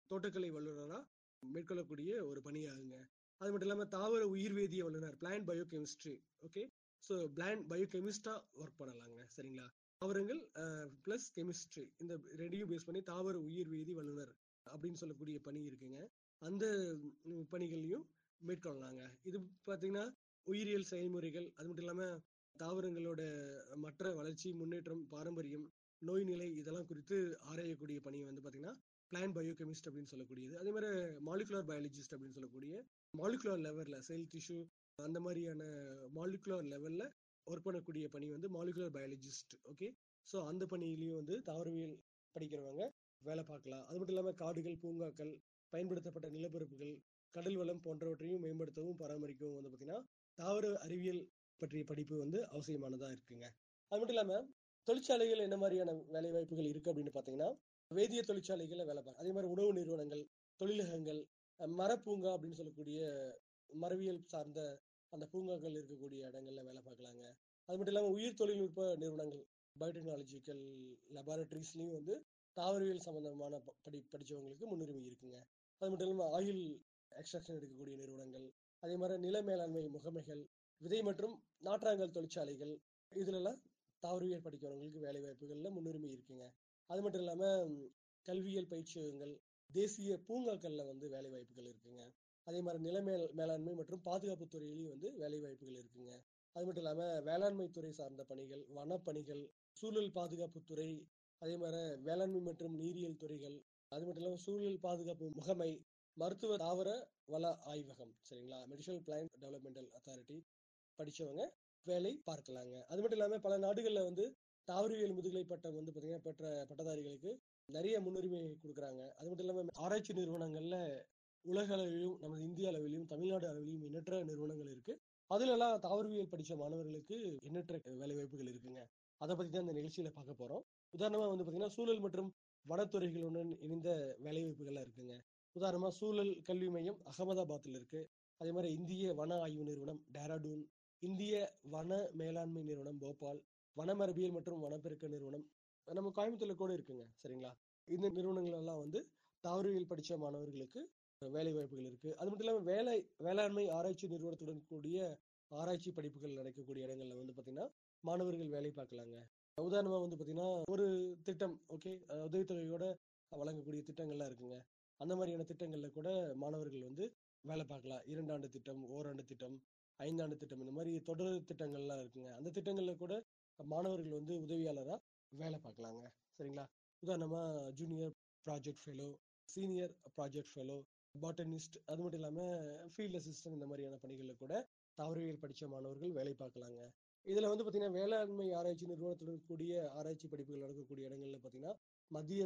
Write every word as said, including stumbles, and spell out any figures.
தோட்டக்கலை வல்லுநரா மேற்கொள்ளக்கூடிய ஒரு பணியாகுங்க. அது மட்டும் இல்லாம தாவர உயிர்வேதிய வல்லுநர் plant bio chemistry. Okay. So plant bio கெமிஸ்டா work பண்ணலாங்க. சரிங்களா? தாவரங்கள் பிளஸ் கெமிஸ்ட்ரி இந்த ரெண்டையும் பேஸ் பண்ணி தாவர உயிர்வேதி வல்லுநர் அப்படின்னு சொல்லக்கூடிய பணி இருக்குங்க. அந்த ம், பணிகளையும் மேற்கொள்ளலாங்க. இது பாத்தீங்கன்னா உயிரியல் செயல்முறைகள், அது மட்டும் இல்லாம தாவரங்களோட மற்ற வளர்ச்சி, முன்னேற்றம், பாரம்பரியம், நோய் நிலை இதெல்லாம் குறித்து ஆராயக்கூடிய பணி வந்து பாத்தீங்கன்னா பிளான்ட் பயோ கெமிஸ்ட் அப்படின்னு சொல்லக்கூடியது. அதே மாதிரி மாலிகுலர் பயாலஜிஸ்ட் அப்படின்னு சொல்லக்கூடிய மாலிகுலர் லெவல்ல செல் டிஷ்யூ அந்த மாதிரியான மாலிகுலர் லெவல்ல ஒர்க் பண்ணக்கூடிய பணி வந்து மாலிகுலர் பயாலஜிஸ்ட். ஓகே. ஸோ அந்த பணியிலையும் வந்து தாவரவியல் படிக்கிறவங்க வேலை பார்க்கலாம். அது மட்டும் இல்லாம காடுகள், பூங்காக்கள், பயன்படுத்தப்பட்ட நிலப்பரப்புகள், கடல் வளம் போன்றவற்றையும் மேம்படுத்தவும் பராமரிக்கவும் வந்து பாத்தீங்கன்னா தாவர அறிவியல் பற்றிய படிப்பு வந்து அவசியமானதா இருக்குங்க. அது மட்டும் இல்லாம தொழிற்சாலைகள் என்ன மாதிரியான வேலை வாய்ப்புகள் இருக்கு அப்படின்னு பாத்தீங்கன்னா வேதிய தொழிற்சாலைகள்ல வேலை பார்க்க, அதே மாதிரி உணவு நிறுவனங்கள், தொழிலகங்கள், அஹ் மரப்பூங்கா அப்படின்னு சொல்லக்கூடிய மரவியல் சார்ந்த அந்த பூங்காக்கள் இருக்கக்கூடிய இடங்கள்ல வேலை பார்க்கலாங்க. அது மட்டும் இல்லாம உயிர் தொழில்நுட்ப நிறுவனங்கள், பயோடெக்னாலஜிக்கல் லெபார்டரிஸ்லயும் வந்து தாவரவியல் சம்பந்தமான ப- படி படிச்சவங்களுக்கு முன்னுரிமை இருக்குங்க. அது மட்டும் இல்லாம ஆயில் எக்ஸ்ட்ராக்ஷன் எடுக்கக்கூடிய நிறுவனங்கள், அதே மாதிரி நில மேலாண்மை முகமைகள், விதை மற்றும் நாற்றாங்கல் தொழிற்சாலைகள், இதுலலாம் தாவரவியல் படிக்கிறவங்களுக்கு வேலை வாய்ப்புகள்ல முன்னுரிமை இருக்குங்க. அது மட்டும் இல்லாம ம், கல்வியியல் பயிற்சியகங்கள், தேசிய பூங்காக்கள்ல வந்து வேலை வாய்ப்புகள் இருக்குங்க. அதே மாதிரி நில மேல் மேலாண்மை மற்றும் பாதுகாப்பு துறையிலையும் வந்து வேலை வாய்ப்புகள் இருக்குங்க. அது மட்டும் இல்லாம வேளாண்மை துறை சார்ந்த பணிகள், வனப்பணிகள், சூழல் பாதுகாப்பு துறை, அதே மாதிரி வேளாண்மை மற்றும் நீரியல் துறைகள், அது மட்டும் இல்லாம சூழல் பாதுகாப்பு முகமை, மருத்துவ தாவர வள ஆய்வகம், சரிங்களா, மெடிசனல் பிளான்ட் டெவலப்மெண்டல் அத்தாரிட்டி படிச்சவங்க வேலை பார்க்கலாங்க. அது மட்டும் இல்லாம பல நாடுகள்ல வந்து தாவரவியல் முதுகலை பட்டம் வந்து பாத்தீங்கன்னா பெற்ற பட்டதாரிகளுக்கு நிறைய முன்னுரிமை கொடுக்குறாங்க. அது மட்டும் இல்லாம ஆராய்ச்சி நிறுவனங்கள்ல உலக அளவிலும் நமது இந்திய அளவிலும் தமிழ்நாடு அளவிலும் எண்ணற்ற நிறுவனங்கள் இருக்கு. அதுல எல்லாம் தாவரவியல் படிச்ச மாணவர்களுக்கு எண்ணற்ற வேலை வாய்ப்புகள் இருக்குங்க. அதை பத்தி தான் இந்த நிகழ்ச்சியில பார்க்க போறோம். உதாரணமா வந்து பாத்தீங்கன்னா சூழல் மற்றும் வனத்துறைகளுடன் இணைந்த வேலை வாய்ப்புகள்லாம் இருக்குங்க. உதாரணமா சூழல் கல்வி மையம் அகமதாபாத்தில் இருக்கு. அதே மாதிரி இந்திய வன ஆய்வு நிறுவனம் டேராடூன், இந்திய வன மேலாண்மை நிறுவனம் போபால், வனமரபியல் மற்றும் வனப்பெருக்க நிறுவனம் நம்ம கோயம்புத்தூர்ல கூட இருக்குங்க. சரிங்களா? இந்த நிறுவனங்கள் எல்லாம் வந்து தாவரவியல் படிச்ச மாணவர்களுக்கு வேலை வாய்ப்புகள் இருக்கு. அது மட்டும் இல்லாம வேலை வேளாண்மை ஆராய்ச்சி நிறுவனத்துடன் கூடிய ஆராய்ச்சி படிப்புகள் நடக்கக்கூடிய இடங்கள்ல வந்து பாத்தீங்கன்னா மாணவர்கள் வேலை பார்க்கலாங்க. உதாரணமா வந்து பாத்தீங்கன்னா ஒரு திட்டம், ஓகே, உதவித்தொகையோட வழங்கக்கூடிய திட்டங்கள்லாம் இருக்குங்க. அந்த மாதிரியான திட்டங்கள்ல கூட மாணவர்கள் வந்து வேலை பார்க்கலாம். இரண்டாண்டு திட்டம், ஓராண்டு திட்டம், ஐந்தாண்டு திட்டம், இந்த மாதிரி தொடர் திட்டங்கள்லாம் இருக்குங்க. அந்த திட்டங்கள்ல கூட மாணவர்கள் வந்து உதவியாளரா வேலை பார்க்கலாங்க. சரிங்களா? உதாரணமா junior project fellow, senior project fellow, botanist, அது மட்டும் இல்லாம ஃபீல்ட் அசிஸ்டன்ட் இந்த மாதிரியான பணிகள்ல கூட தாவரவியல் படிச்ச மாணவர்கள் வேலை பார்க்கலாங்க. இதுல வந்து பாத்தீங்கன்னா வேளாண்மை ஆராய்ச்சி நிறுவனத்துடன் கூடிய ஆராய்ச்சி படிப்புகள் நடக்கக்கூடிய இடங்கள்ல பாத்தீங்கன்னா மத்திய